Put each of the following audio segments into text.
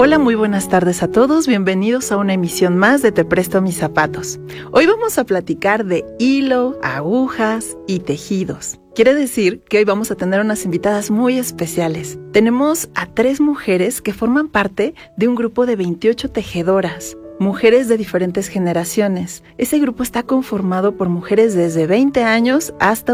Hola, muy buenas tardes a todos, bienvenidos a una emisión más de Te Presto Mis Zapatos. Hoy vamos a platicar de hilo, agujas y tejidos. Quiere decir que hoy vamos a tener unas invitadas muy especiales. Tenemos a 3 mujeres que forman parte de un grupo de 28 tejedoras. Mujeres de diferentes generaciones. Ese grupo está conformado por mujeres desde 20 años hasta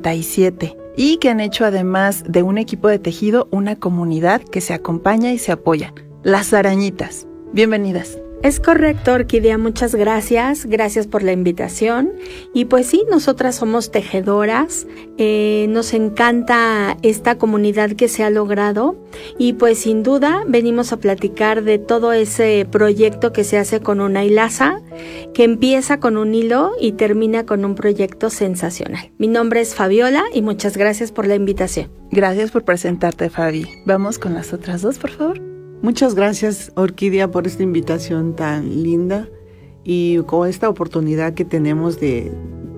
87 y que han hecho, además de un equipo de tejido, una comunidad que se acompaña y se apoya. Las Arañitas. Bienvenidas. Es correcto, Orquídea, muchas gracias. Gracias por la invitación. Y pues sí, nosotras somos tejedoras. Nos encanta esta comunidad que se ha logrado. Y pues sin duda venimos a platicar de todo ese proyecto que se hace con una hilaza, que empieza con un hilo y termina con un proyecto sensacional. Mi nombre es Fabiola y muchas gracias por la invitación. Gracias por presentarte, Fabi. Vamos con las otras 2, por favor. Muchas gracias, Orquídea, por esta invitación tan linda y con esta oportunidad que tenemos de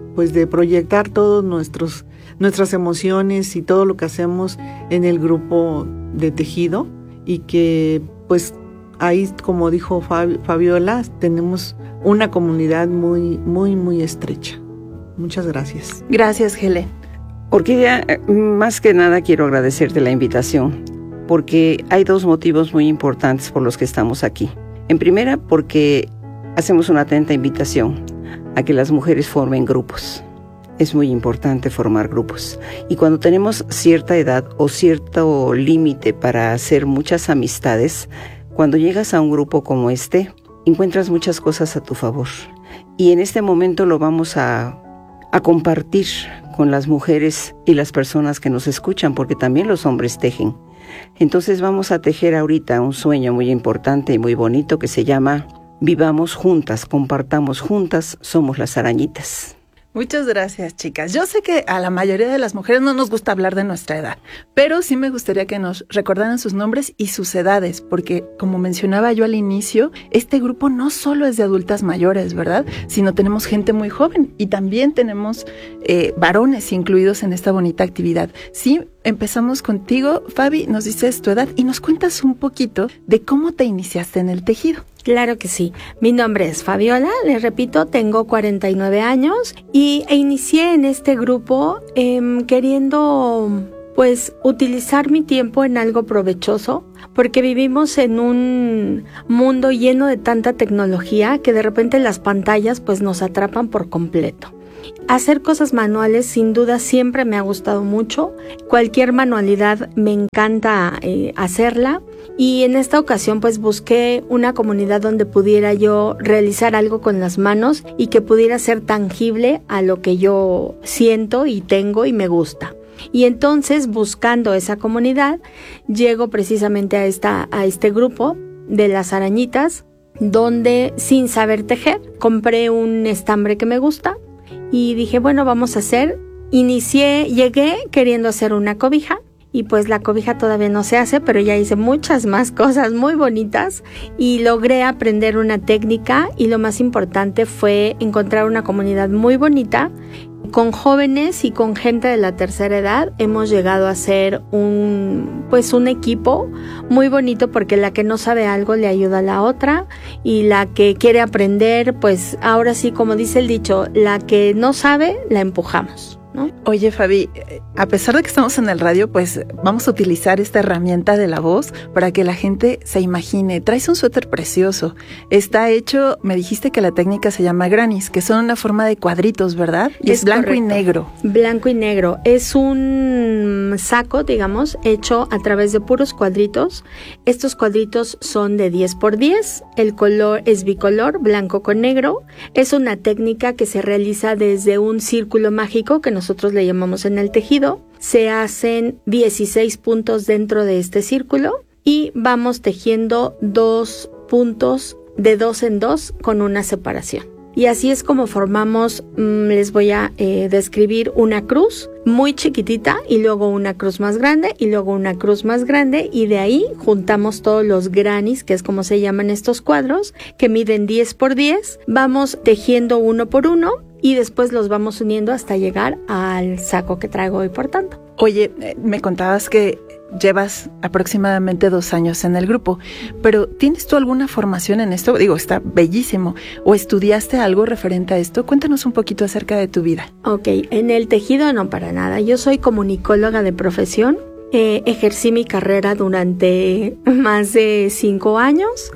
proyectar todas nuestras emociones y todo lo que hacemos en el grupo de tejido, y que pues ahí, como dijo Fabiola, tenemos una comunidad muy, muy, muy estrecha. Muchas gracias. Gracias, Helen. Orquídea, más que nada quiero agradecerte la invitación, porque hay 2 motivos muy importantes por los que estamos aquí. En primera, porque hacemos una atenta invitación a que las mujeres formen grupos. Es muy importante formar grupos. Y cuando tenemos cierta edad o cierto límite para hacer muchas amistades, cuando llegas a un grupo como este, encuentras muchas cosas a tu favor. Y en este momento lo vamos a compartir con las mujeres y las personas que nos escuchan, porque también los hombres tejen. Entonces vamos a tejer ahorita un sueño muy importante y muy bonito que se llama Vivamos juntas, compartamos juntas, somos las arañitas. Muchas gracias, chicas. Yo sé que a la mayoría de las mujeres no nos gusta hablar de nuestra edad, pero sí me gustaría que nos recordaran sus nombres y sus edades, porque como mencionaba yo al inicio, este grupo no solo es de adultas mayores, ¿verdad? Sino tenemos gente muy joven y también tenemos varones incluidos en esta bonita actividad. Sí, empezamos contigo, Fabi, nos dices tu edad y nos cuentas un poquito de cómo te iniciaste en el tejido. Claro que sí. Mi nombre es Fabiola, les repito, tengo 49 años e inicié en este grupo queriendo pues utilizar mi tiempo en algo provechoso, porque vivimos en un mundo lleno de tanta tecnología que de repente las pantallas pues nos atrapan por completo. Hacer cosas manuales sin duda siempre me ha gustado mucho. Cualquier manualidad me encanta hacerla. Y en esta ocasión pues busqué una comunidad donde pudiera yo realizar algo con las manos y que pudiera ser tangible a lo que yo siento y tengo y me gusta. Y entonces, buscando esa comunidad, llego precisamente a este grupo de las arañitas, donde sin saber tejer, compré un estambre que me gusta y dije, bueno, vamos a hacer. Llegué queriendo hacer una cobija. Y pues la cobija todavía no se hace, pero ya hice muchas más cosas muy bonitas y logré aprender una técnica, y lo más importante fue encontrar una comunidad muy bonita. Con jóvenes y con gente de la tercera edad hemos llegado a ser un equipo muy bonito, porque la que no sabe algo le ayuda a la otra, y la que quiere aprender, pues ahora sí, como dice el dicho, la que no sabe la empujamos, ¿no? Oye, Fabi, a pesar de que estamos en el radio, pues vamos a utilizar esta herramienta de la voz para que la gente se imagine. Traes un suéter precioso. Está hecho, me dijiste que la técnica se llama grannies, que son una forma de cuadritos, ¿verdad? Y es blanco y negro. Blanco y negro. Es un saco, digamos, hecho a través de puros cuadritos. Estos cuadritos son de 10 por 10. El color es bicolor, blanco con negro. Es una técnica que se realiza desde un círculo mágico que nosotros le llamamos en el tejido. Se hacen 16 puntos dentro de este círculo y vamos tejiendo 2 puntos de 2 en 2 con una separación. Y así es como formamos, les voy a describir una cruz muy chiquitita y luego una cruz más grande y luego una cruz más grande, y de ahí juntamos todos los grannies, que es como se llaman estos cuadros, que miden 10 por 10. Vamos tejiendo uno por uno y después los vamos uniendo hasta llegar al saco que traigo hoy portando. Oye, me contabas que llevas aproximadamente 2 años en el grupo, pero ¿tienes tú alguna formación en esto? Digo, está bellísimo. ¿O estudiaste algo referente a esto? Cuéntanos un poquito acerca de tu vida. Ok, en el tejido no, para nada. Yo soy comunicóloga de profesión. Ejercí mi carrera durante más de 5 años.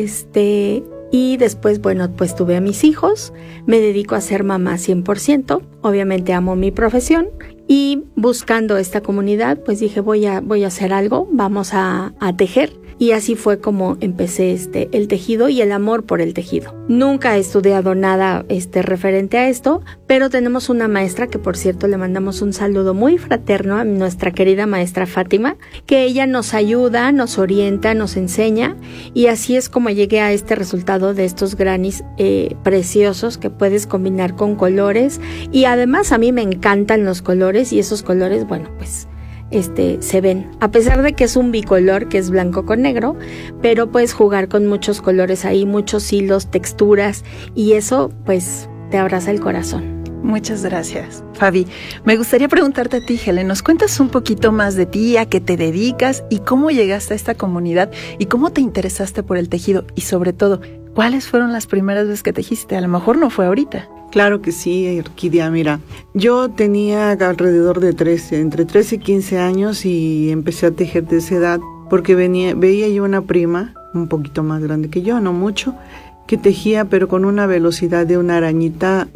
Y después, bueno, pues tuve a mis hijos. Me dedico a ser mamá 100%. Obviamente amo mi profesión. Y buscando esta comunidad, pues dije, voy a hacer algo, vamos a tejer. Y así fue como empecé el tejido y el amor por el tejido. Nunca he estudiado nada referente a esto, pero tenemos una maestra que, por cierto, le mandamos un saludo muy fraterno a nuestra querida maestra Fátima, que ella nos ayuda, nos orienta, nos enseña, y así es como llegué a este resultado de estos granis preciosos que puedes combinar con colores. Y además a mí me encantan los colores, y esos colores, bueno, pues se ven, a pesar de que es un bicolor, que es blanco con negro, pero puedes jugar con muchos colores ahí, muchos hilos, texturas, y eso pues te abraza el corazón. Muchas gracias, Fabi. Me gustaría preguntarte a ti, Helen, ¿nos cuentas un poquito más de ti, a qué te dedicas y cómo llegaste a esta comunidad y cómo te interesaste por el tejido? Y sobre todo, ¿cuáles fueron las primeras veces que tejiste? A lo mejor no fue ahorita. Claro que sí, Orquídea. Mira, yo tenía alrededor de entre 13 y 15 años y empecé a tejer de esa edad porque veía yo una prima, un poquito más grande que yo, no mucho, que tejía pero con una velocidad de una arañita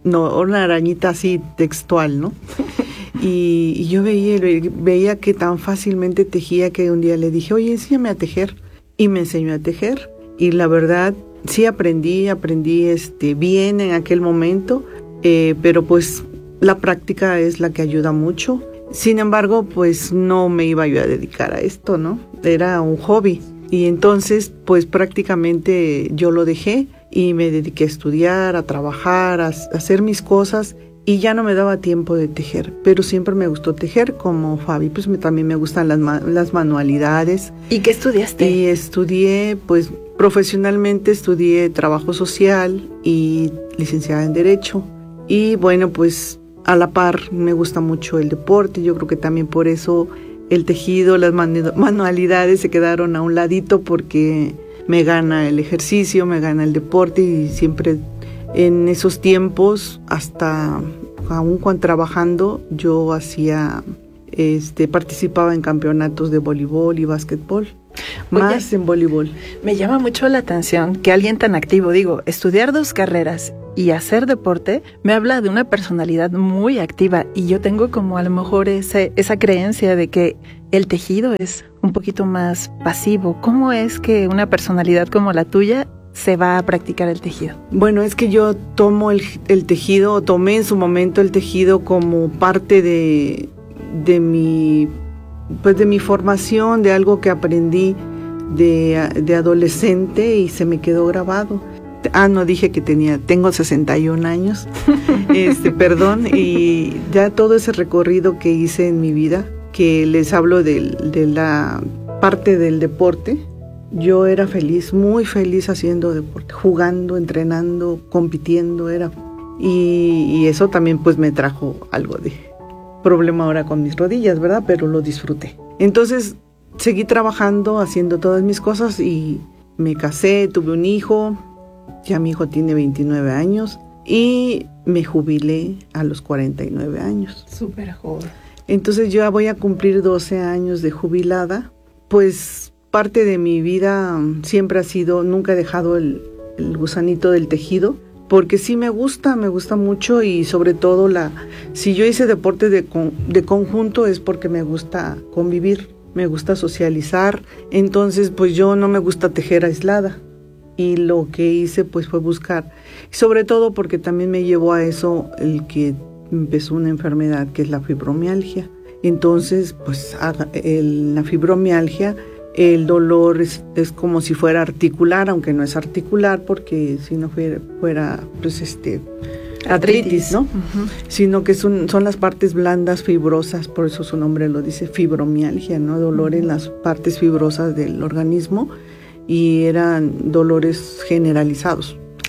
así textual, ¿no? Y yo veía que tan fácilmente tejía que un día le dije, oye, enséñame a tejer. Y me enseñó a tejer. Y la verdad, sí aprendí bien en aquel momento, pero pues la práctica es la que ayuda mucho. Sin embargo, pues no me iba yo a dedicar a esto, ¿no? Era un hobby. Y entonces, pues prácticamente yo lo dejé y me dediqué a estudiar, a trabajar, a hacer mis cosas, y ya no me daba tiempo de tejer, pero siempre me gustó tejer, como Fabi, pues también me gustan las manualidades. ¿Y qué estudiaste? Y estudié, pues profesionalmente estudié trabajo social y licenciada en Derecho. Y bueno, pues a la par me gusta mucho el deporte, yo creo que también por eso el tejido, las manualidades se quedaron a un ladito, porque me gana el ejercicio, me gana el deporte, y siempre en esos tiempos, hasta aún cuando trabajando, yo participaba en campeonatos de voleibol y básquetbol. Más en voleibol. Me llama mucho la atención que alguien tan activo, estudiar 2 carreras y hacer deporte, me habla de una personalidad muy activa, y yo tengo como a lo mejor esa creencia de que el tejido es un poquito más pasivo. ¿Cómo es que una personalidad como la tuya se va a practicar el tejido? Bueno, es que yo tomo tomé en su momento el tejido como parte de mi formación, de algo que aprendí de adolescente, y se me quedó grabado. No dije que tengo 61 años, perdón, y ya todo ese recorrido que hice en mi vida, que les hablo de la parte del deporte. Yo era feliz, muy feliz haciendo deporte, jugando, entrenando, compitiendo, y eso también pues me trajo algo de problema ahora con mis rodillas, ¿verdad? Pero lo disfruté. Entonces seguí trabajando, haciendo todas mis cosas, y me casé, tuve un hijo, ya mi hijo tiene 29 años, y me jubilé a los 49 años. Súper joven. Entonces yo ya voy a cumplir 12 años de jubilada. Pues parte de mi vida siempre ha sido, nunca he dejado el gusanito del tejido, porque sí me gusta mucho, y sobre todo si yo hice deporte de conjunto es porque me gusta convivir, me gusta socializar. Entonces pues yo no me gusta tejer aislada, y lo que hice pues fue buscar, sobre todo porque también me llevó a eso el que empezó una enfermedad que es la fibromialgia. Entonces pues la fibromialgia, el dolor es como si fuera articular, aunque no es articular, porque si no fuera pues artritis, ¿no? Uh-huh. Sino que son las partes blandas fibrosas, por eso su nombre lo dice, fibromialgia, ¿no? Dolor en las partes fibrosas del organismo, y eran dolores generalizados.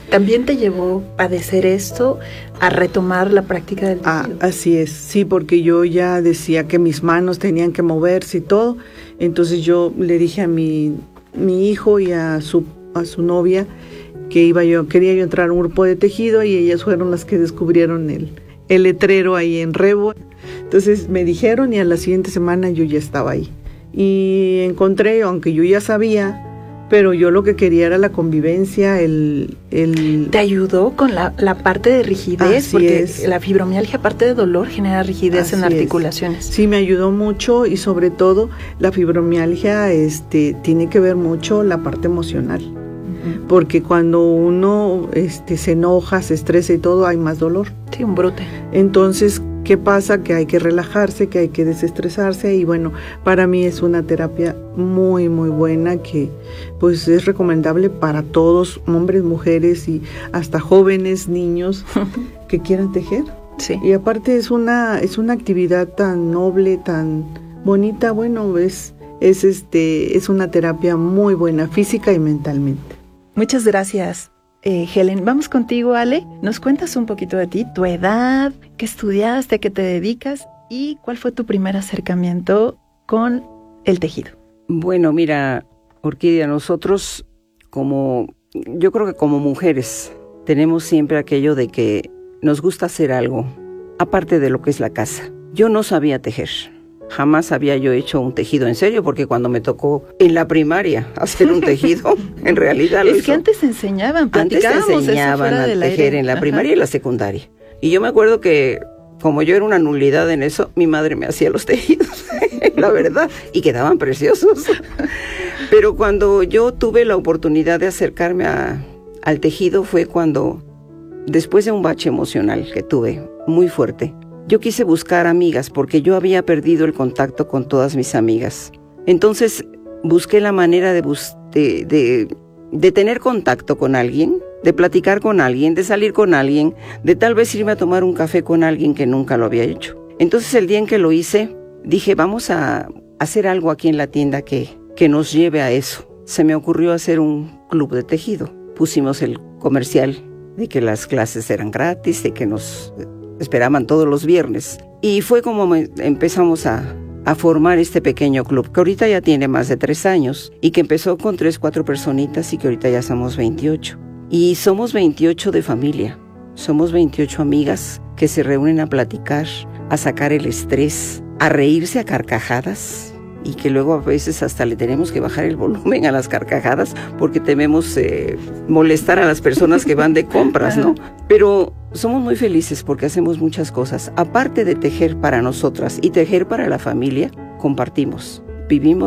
¿También te llevó padecer esto a retomar la práctica del tejido? Así es, sí, porque yo ya decía que mis manos tenían que moverse y todo. Entonces yo le dije a mi hijo y a su novia que quería yo entrar a un grupo de tejido, y ellas fueron las que descubrieron el letrero ahí en Rebo. Entonces me dijeron, y a la siguiente semana yo ya estaba ahí. Y encontré, aunque yo ya sabía, pero yo lo que quería era la convivencia, ¿Te ayudó con la parte de rigidez? Así porque es. La fibromialgia, aparte de dolor, genera rigidez en articulaciones. Sí, me ayudó mucho, y sobre todo la fibromialgia tiene que ver mucho la parte emocional. Porque cuando uno se enoja, se estresa y todo, hay más dolor. Sí, un brote. Entonces, ¿qué pasa? Que hay que relajarse, que hay que desestresarse, y bueno, para mí es una terapia muy, muy buena que pues es recomendable para todos, hombres, mujeres y hasta jóvenes, niños que quieran tejer. Sí. Y aparte es una actividad tan noble, tan bonita, bueno, es una terapia muy buena física y mentalmente. Muchas gracias, Helen. Vamos contigo, Ale. ¿Nos cuentas un poquito de ti, tu edad, qué estudiaste, a qué te dedicas y cuál fue tu primer acercamiento con el tejido? Bueno, mira, Orquídea, nosotros yo creo que como mujeres tenemos siempre aquello de que nos gusta hacer algo, aparte de lo que es la casa. Yo no sabía tejer. Jamás había yo hecho un tejido en serio, porque cuando me tocó en la primaria hacer un tejido, en realidad lo hizo. Es que antes enseñaban, platicábamos Antes te enseñaban a tejer en la primaria y la secundaria. Y yo me acuerdo que, como yo era una nulidad en eso, mi madre me hacía los tejidos, la verdad, y quedaban preciosos. Pero cuando yo tuve la oportunidad de acercarme al tejido fue cuando, después de un bache emocional que tuve muy fuerte, yo quise buscar amigas porque yo había perdido el contacto con todas mis amigas. Entonces busqué la manera de tener contacto con alguien, de platicar con alguien, de salir con alguien, de tal vez irme a tomar un café con alguien que nunca lo había hecho. Entonces el día en que lo hice, dije, vamos a hacer algo aquí en la tienda que nos lleve a eso. Se me ocurrió hacer un club de tejido. Pusimos el comercial de que las clases eran gratis, de que nos esperaban todos los viernes. Y fue como empezamos a formar este pequeño club, que ahorita ya tiene más de 3 años, y que empezó con 3, 4 personitas, y que ahorita ya somos 28. Y somos 28 de familia. Somos 28 amigas que se reúnen a platicar, a sacar el estrés, a reírse a carcajadas, y que luego a veces hasta le tenemos que bajar el volumen a las carcajadas porque tememos molestar a las personas que van de compras, ¿no? Pero somos muy felices porque hacemos muchas cosas. Aparte de tejer para nosotras y tejer para la familia, compartimos, vivimos